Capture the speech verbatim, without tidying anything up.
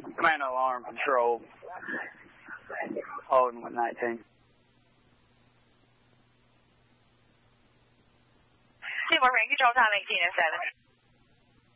Command alarm control. Holding one nineteen. Seymour Range Control, time eighteen oh seven.